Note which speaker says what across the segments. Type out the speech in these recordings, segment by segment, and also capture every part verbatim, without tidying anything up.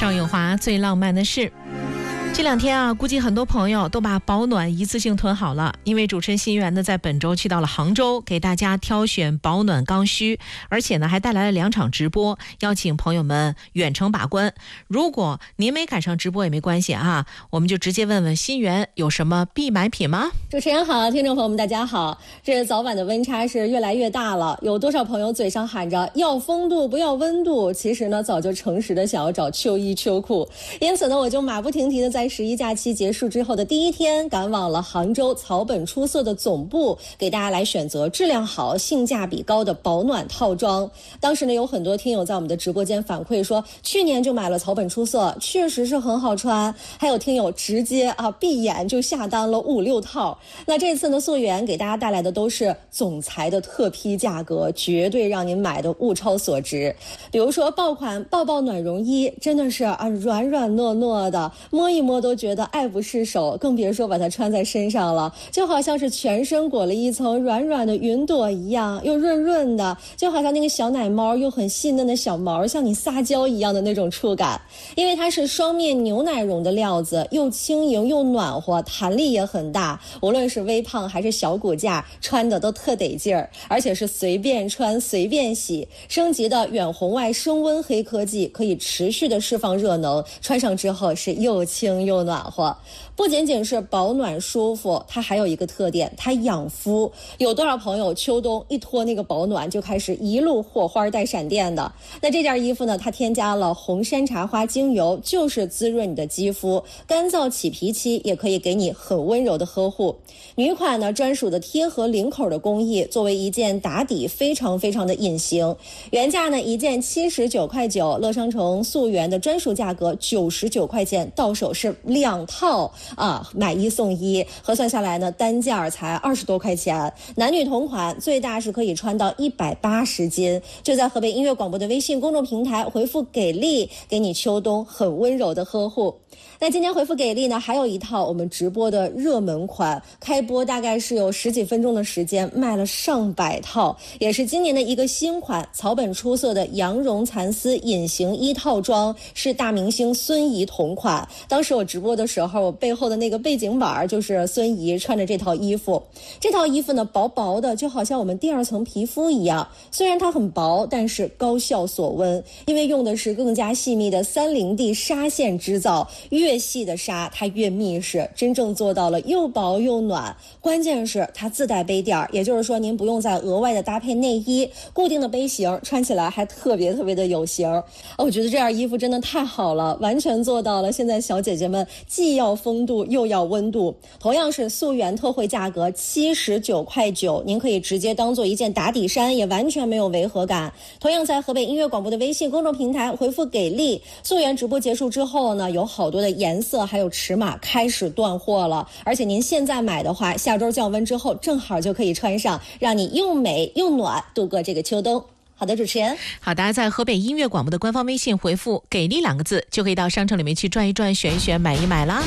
Speaker 1: 赵咏华最浪漫的事。这两天啊，估计很多朋友都把保暖一次性囤好了，因为主持人心源呢在本周去到了杭州，给大家挑选保暖刚需，而且呢还带来了两场直播，邀请朋友们远程把关。如果您没赶上直播也没关系啊，我们就直接问问心源有什么必买品吗？
Speaker 2: 主持人好，听众朋友们大家好。这早晚的温差是越来越大了，有多少朋友嘴上喊着要风度不要温度，其实呢早就诚实的想要找秋衣秋裤。因此呢，我就马不停蹄的在十一假期结束之后的第一天，赶往了杭州草本出色的总部，给大家来选择质量好、性价比高的保暖套装。当时呢，有很多听友在我们的直播间反馈说，去年就买了草本出色，确实是很好穿。还有听友直接啊闭眼就下单了五六套。那这次呢，溯源给大家带来的都是总裁的特批价格，绝对让您买的物超所值。比如说爆款抱抱暖绒衣，真的是啊软软糯糯的，摸一摸都觉得爱不释手，更别说把它穿在身上了，就好像是全身裹了一层软软的云朵一样，又润润的，就好像那个小奶猫又很细嫩的小毛向你撒娇一样的那种触感。因为它是双面牛奶绒的料子，又轻盈又暖和，弹力也很大，无论是微胖还是小骨架，穿的都特得劲儿，而且是随便穿随便洗。升级的远红外升温黑科技可以持续的释放热能，穿上之后是又轻又暖和。不仅仅是保暖舒服，它还有一个特点，它养肤。有多少朋友秋冬一脱那个保暖就开始一路火花带闪电的？那这件衣服呢，它添加了红山茶花精油，就是滋润你的肌肤，干燥起皮期也可以给你很温柔的呵护。女款呢专属的贴合领口的工艺，作为一件打底非常非常的隐形。原价呢一件七十九块九，乐商城溯源的专属价格九十九块钱，到手是两套啊，买一送一，核算下来呢单价才二十多块钱。男女同款，最大是可以穿到一百八十斤。就在河北音乐广播的微信公众平台回复给力，给你秋冬很温柔的呵护。那今天回复给力呢，还有一套我们直播的热门款，开播大概是有十几分钟的时间，卖了上百套，也是今年的一个新款，草本出色的羊绒蚕丝隐形衣套装，是大明星孙怡同款。当时我直播的时候，我背后的那个背景板就是孙怡穿着这套衣服。这套衣服呢，薄薄的，就好像我们第二层皮肤一样，虽然它很薄，但是高效锁温，因为用的是更加细密的三零 D 纱线织造，越细的纱它越密实，真正做到了又薄又暖。关键是它自带杯垫，也就是说您不用再额外的搭配内衣，固定的杯型，穿起来还特别特别的有型。哦，我觉得这件衣服真的太好了，完全做到了现在小姐姐们既要风度又要温度。同样是溯源特惠价格七十九块九，您可以直接当做一件打底衫，也完全没有违和感。同样在河北音乐广播的微信公众平台回复给力，溯源直播结束之后呢，有好多的颜色还有尺码开始断货了，而且您现在买的话，下周降温之后正好就可以穿上，让你又美又暖度过这个秋冬。好的，主持人。
Speaker 1: 好的，在河北音乐广播的官方微信回复给力两个字，就可以到商城里面去转一转，选一选，买一买啦。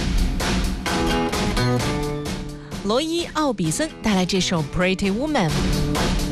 Speaker 1: 罗伊·奥比森带来这首 Pretty Woman。